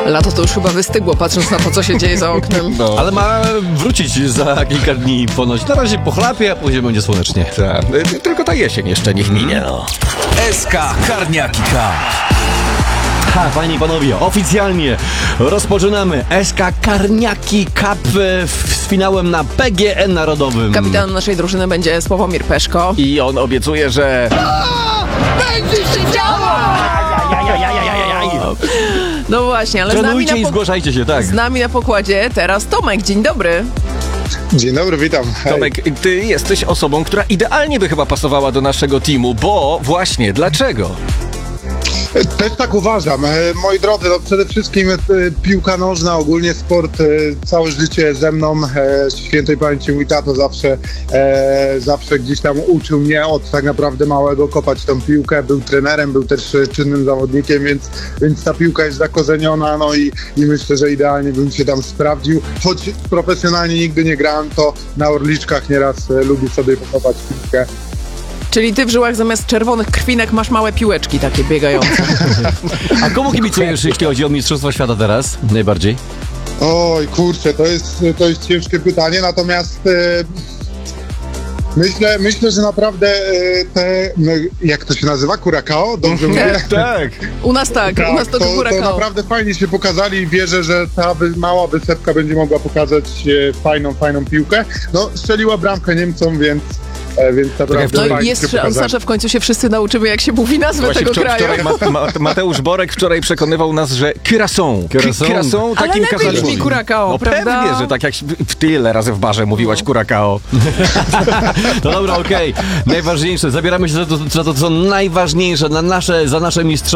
Lato to już chyba wystygło, patrząc na to, co się dzieje za oknem. No. Ale ma wrócić za kilka dni ponoć. Na razie pochlapie, a później będzie słonecznie. Tak. Tylko ta jesień jeszcze niech minie, no. SK Karniaki Cup. Ha, panie i panowie, oficjalnie rozpoczynamy SK Karniaki Cup z finałem na PGE Narodowym. Kapitanem naszej drużyny będzie Sławomir Peszko. I on obiecuje, że... No właśnie, ale z nami, Trenujcie i zgłaszajcie się, tak. z nami na pokładzie teraz Tomek. Dzień dobry. Dzień dobry, witam. Hej. Tomek, ty jesteś osobą, która idealnie by chyba pasowała do naszego teamu, bo właśnie, dlaczego? Też tak uważam. Moi drodzy, no przede wszystkim piłka nożna, ogólnie sport, całe życie ze mną. Świętej pamięci mój tato zawsze gdzieś tam uczył mnie od tak naprawdę małego kopać tą piłkę. Był trenerem, był też czynnym zawodnikiem, więc ta piłka jest zakorzeniona, no i myślę, że idealnie bym się tam sprawdził. Choć profesjonalnie nigdy nie grałem, to na Orliczkach nieraz lubię sobie pokopać piłkę. Czyli ty w żyłach zamiast czerwonych krwinek masz małe piłeczki takie biegające. A komu kibicujesz, jeśli chodzi o Mistrzostwa Świata teraz? Najbardziej? Oj, kurczę, to jest ciężkie pytanie, natomiast myślę, że naprawdę jak to się nazywa? Curacao? Dobrze mówię? Tak. U nas tak, u nas to to Curacao. naprawdę fajnie się pokazali i wierzę, że ta mała wysepka będzie mogła pokazać fajną piłkę. No, strzeliła bramkę Niemcom, więc naprawdę No i fajnie jest się szansa, pokazali. że w końcu się wszyscy nauczymy, jak się mówi nazwę Właśnie tego kraju. wczoraj Mateusz Borek wczoraj przekonywał nas, że Curaçao. Curaçao. Ale Takim lepiej kazali. brzmi Curacao, No prawda? pewnie, że tak jak w tyle razy w barze mówiłaś Curacao. No dobra, okej. Najważniejsze, zabieramy się za to, co najważniejsze za nasze mistrzostwa.